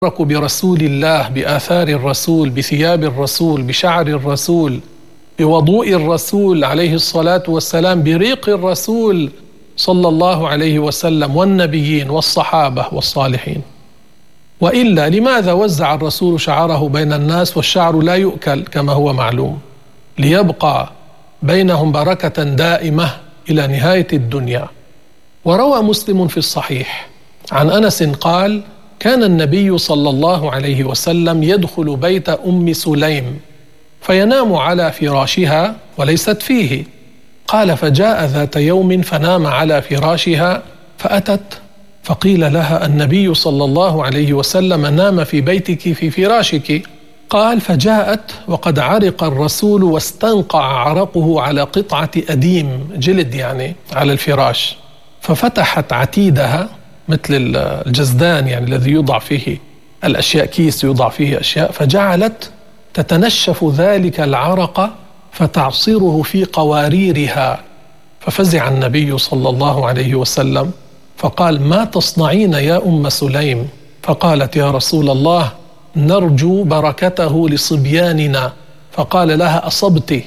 يتبرك برسول الله، بآثار الرسول، بثياب الرسول، بشعر الرسول، بوضوء الرسول عليه الصلاة والسلام، بريق الرسول صلى الله عليه وسلم، والنبيين والصحابة والصالحين. وإلا لماذا وزع الرسول شعره بين الناس والشعر لا يؤكل كما هو معلوم؟ ليبقى بينهم بركة دائمة إلى نهاية الدنيا. وروى مسلم في الصحيح عن أنس قال: كان النبي صلى الله عليه وسلم يدخل بيت أم سليم فينام على فراشها وليست فيه. قال: فجاء ذات يوم فنام على فراشها فأتت فقيل لها: النبي صلى الله عليه وسلم نام في بيتك في فراشك. قال: فجاءت وقد عرق الرسول واستنقع عرقه على قطعة أديم، جلد يعني، على الفراش، ففتحت عتيدها مثل الجزدان يعني الذي يوضع فيه الأشياء، كيس يوضع فيه أشياء، فجعلت تتنشف ذلك العرق فتعصره في قواريرها. ففزع النبي صلى الله عليه وسلم فقال: ما تصنعين يا أم سليم؟ فقالت: يا رسول الله نرجو بركته لصبياننا. فقال لها: أصبت.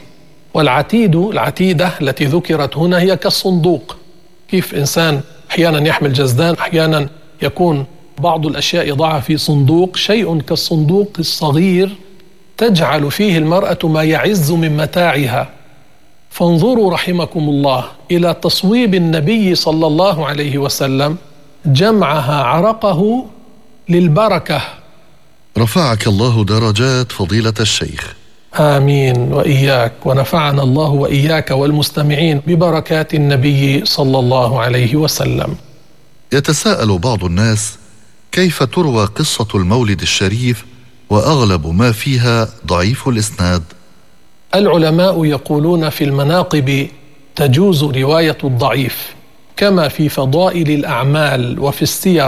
العتيدة التي ذكرت هنا هي كالصندوق. كيف إنسان أحيانا يحمل جزدان، أحيانا يكون بعض الأشياء يضعها في صندوق، شيء كالصندوق الصغير تجعل فيه المرأة ما يعز من متاعها. فانظروا رحمكم الله إلى تصويب النبي صلى الله عليه وسلم، جمعها عرقه للبركة. رفعك الله درجات فضيلة الشيخ. آمين وإياك، ونفعنا الله وإياك والمستمعين ببركات النبي صلى الله عليه وسلم. يتساءل بعض الناس: كيف تروى قصة المولد الشريف وأغلب ما فيها ضعيف الإسناد؟ العلماء يقولون في المناقب تجوز رواية الضعيف كما في فضائل الأعمال وفي السير،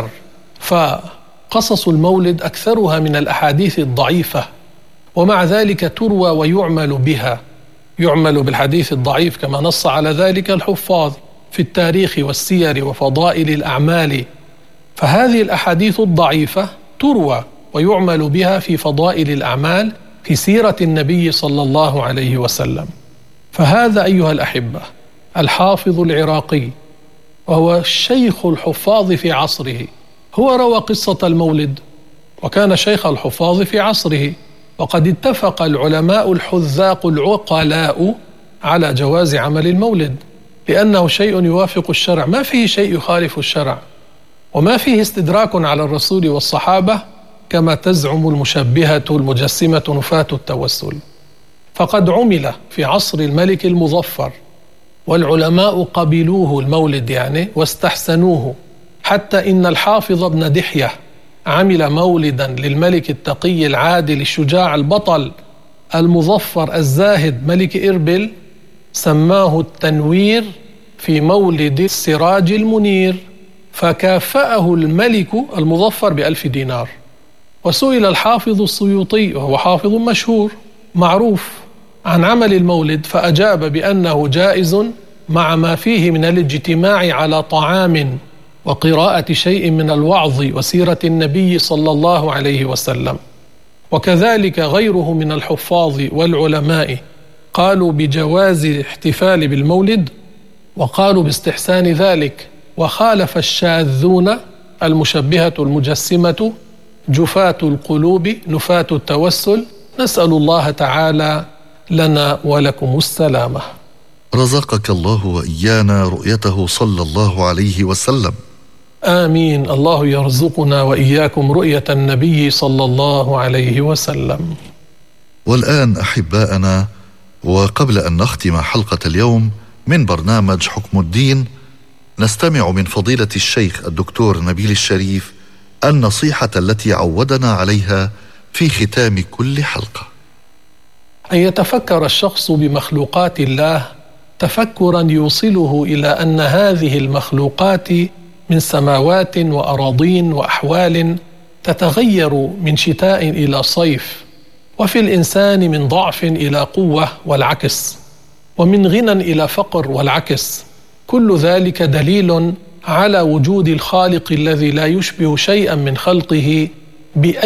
فقصص المولد أكثرها من الأحاديث الضعيفة، ومع ذلك تروى ويعمل بها، يعمل بالحديث الضعيف كما نص على ذلك الحفاظ في التاريخ والسير وفضائل الأعمال. فهذه الأحاديث الضعيفة تروى ويعمل بها في فضائل الأعمال، في سيرة النبي صلى الله عليه وسلم. فهذا أيها الأحبة الحافظ العراقي، وهو شيخ الحفاظ في عصره، هو روى قصة المولد وكان شيخ الحفاظ في عصره. وقد اتفق العلماء الحذاق العقلاء على جواز عمل المولد، لأنه شيء يوافق الشرع، ما فيه شيء يخالف الشرع، وما فيه استدراك على الرسول والصحابة كما تزعم المشبهة المجسمة نفاة التوسل. فقد عمل في عصر الملك المظفر، والعلماء قبلوه المولد يعني واستحسنوه، حتى إن الحافظ ابن دحية عمل مولدا للملك التقي العادل الشجاع البطل المظفر الزاهد ملك إربل، سماه التنوير في مولد السراج المنير، فكافأه الملك المظفر ب1000 دينار. وسئل الحافظ السيوطي وهو حافظ مشهور معروف عن عمل المولد، فأجاب بأنه جائز مع ما فيه من الاجتماع على طعام وقراءة شيء من الوعظ وسيرة النبي صلى الله عليه وسلم. وكذلك غيره من الحفاظ والعلماء قالوا بجواز الاحتفال بالمولد، وقالوا باستحسان ذلك. وخالف الشاذون المشبهة المجسمة جفاة القلوب نفاة التوسل. نسأل الله تعالى لنا ولكم السلامة. رزقك الله وإيانا رؤيته صلى الله عليه وسلم. آمين. الله يرزقنا وإياكم رؤية النبي صلى الله عليه وسلم. والآن أحباءنا، وقبل أن نختم حلقة اليوم من برنامج حكم الدين، نستمع من فضيلة الشيخ الدكتور نبيل الشريف النصيحة التي عودنا عليها في ختام كل حلقة: أن يتفكر الشخص بمخلوقات الله تفكرا يوصله إلى أن هذه المخلوقات من سماوات وأراضين وأحوال تتغير من شتاء إلى صيف، وفي الإنسان من ضعف إلى قوة والعكس، ومن غنى إلى فقر والعكس. كل ذلك دليل على وجود الخالق الذي لا يشبه شيئا من خلقه بأي